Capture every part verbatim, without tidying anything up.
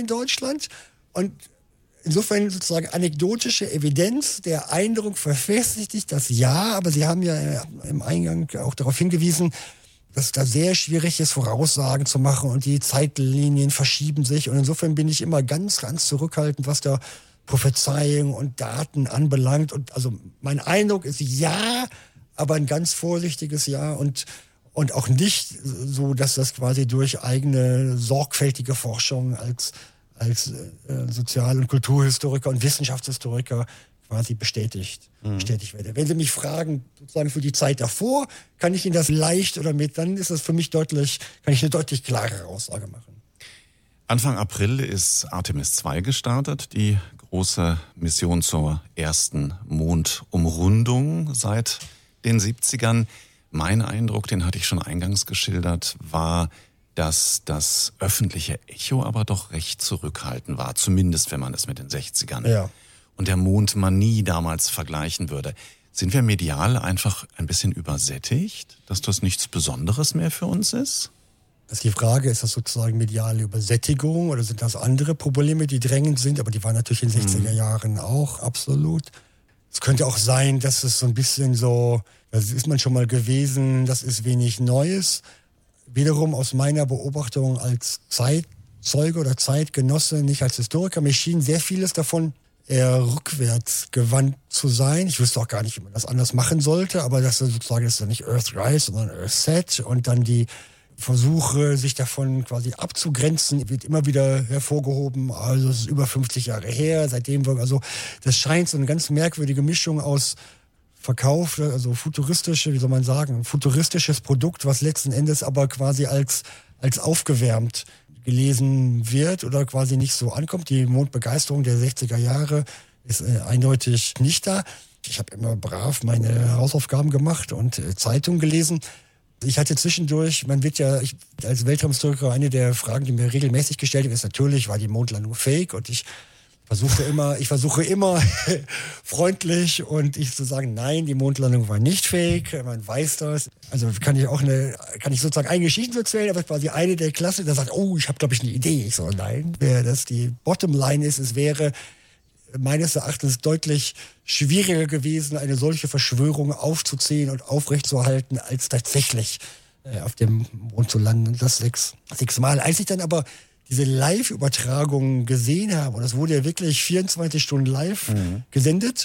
in Deutschland. Und insofern sozusagen anekdotische Evidenz, der Eindruck verfestigt sich das ja, aber Sie haben ja im Eingang auch darauf hingewiesen, dass es da sehr schwierig ist, Voraussagen zu machen und die Zeitlinien verschieben sich. Und insofern bin ich immer ganz, ganz zurückhaltend, was da Prophezeiungen und Daten anbelangt. Und also mein Eindruck ist ja, aber ein ganz vorsichtiges Ja und, und auch nicht so, dass das quasi durch eigene sorgfältige Forschung als, als äh, Sozial- und Kulturhistoriker und Wissenschaftshistoriker quasi bestätigt, mhm. bestätigt werde. Wenn Sie mich fragen, sozusagen für die Zeit davor, kann ich Ihnen das leicht oder mit, dann ist das für mich deutlich, kann ich eine deutlich klarere Aussage machen. Anfang April ist Artemis zwei gestartet, die große Mission zur ersten Mondumrundung seit den siebzigern. Mein Eindruck, den hatte ich schon eingangs geschildert, war, dass das öffentliche Echo aber doch recht zurückhaltend war, zumindest wenn man es mit den sechzigern ja. und der Mondmanie damals vergleichen würde. Sind wir medial einfach ein bisschen übersättigt, dass das nichts Besonderes mehr für uns ist? Das ist die Frage, ist das sozusagen mediale Übersättigung oder sind das andere Probleme, die drängend sind? Aber die waren natürlich in den sechziger Jahren auch, absolut. Es könnte auch sein, dass es so ein bisschen so, das ist man schon mal gewesen, das ist wenig Neues. Wiederum aus meiner Beobachtung als Zeitzeuge oder Zeitgenosse, nicht als Historiker, mir schien sehr vieles davon eher rückwärts gewandt zu sein. Ich wüsste auch gar nicht, wie man das anders machen sollte, aber das ist sozusagen, das ist ja nicht Earthrise, sondern Earthset und dann die Versuche, sich davon quasi abzugrenzen, wird immer wieder hervorgehoben. Also es ist über fünfzig Jahre her, seitdem wir, also das scheint so eine ganz merkwürdige Mischung aus Verkauf, also futuristische, wie soll man sagen, futuristisches Produkt, was letzten Endes aber quasi als, als aufgewärmt gelesen wird oder quasi nicht so ankommt. Die Mondbegeisterung der sechziger Jahre ist äh, eindeutig nicht da. Ich habe immer brav meine Hausaufgaben gemacht und äh, Zeitungen gelesen. Ich hatte zwischendurch, man wird ja, ich, als Weltraumhistoriker, eine der Fragen, die mir regelmäßig gestellt wird, ist natürlich, war die Mondlandung fake? Und ich versuche immer, ich versuche immer freundlich und ich zu sagen, nein, die Mondlandung war nicht fake, man weiß das. Also kann ich auch eine, kann ich sozusagen eine Geschichte erzählen, aber quasi eine der Klasse, der sagt, oh, ich habe glaube ich eine Idee. Ich so, nein, wer das die Bottomline ist, es wäre meines Erachtens deutlich schwieriger gewesen, eine solche Verschwörung aufzuziehen und aufrechtzuerhalten, als tatsächlich äh, auf dem Mond zu landen. Das sechs, sechsmal. Als ich dann aber diese Live-Übertragung gesehen habe, und das wurde ja wirklich vierundzwanzig Stunden live mhm. gesendet,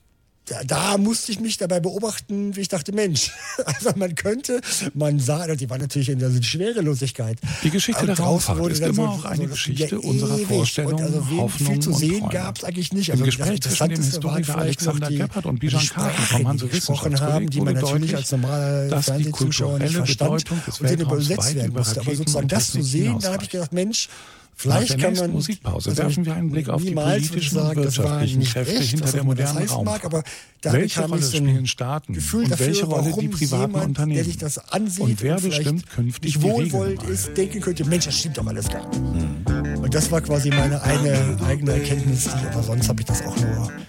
da, da musste ich mich dabei beobachten, wie ich dachte, Mensch, also man könnte, man sah, die war natürlich in der Schwerelosigkeit. Die Geschichte der Raumfahrt ist immer so, auch eine so, Geschichte ja, unserer Vorstellung, und also Hoffnung viel zu sehen und gab es eigentlich nicht. Im Also Gespräch zwischen dem Historiker Alexander Geppert und Bijan Karten vom Hanse-Wissenschaftskolleg die man wurde natürlich deutlich, als normaler dass die Fernsehzuschauer nicht kulturelle verstand Bedeutung des und den Weltraums übersetzt weit werden über musste. Aber Raketen sozusagen und das zu Technik sehen, da hinausreicht. habe ich gedacht, Mensch, Nach vielleicht der kann nächsten man Musikpause also werfen wir einen Blick auf die niemals politischen und sagen, das war wirtschaftlichen nicht Kräfte echt, hinter was der auch immer das modernen heißen mag, Raumfahrt. aber damit Welche habe Rolle ich so spielen ein Staaten Gefühl und dafür, welche Rolle die warum privaten jemand, Unternehmen? der sich das ansieht Und wer vielleicht bestimmt künftig nicht die Regeln wohlwollend im ist, All? denken könnte, Mensch, das stimmt doch alles gar nicht. Hm. Und das war quasi meine eine, eigene Erkenntnis, aber sonst habe ich das auch nur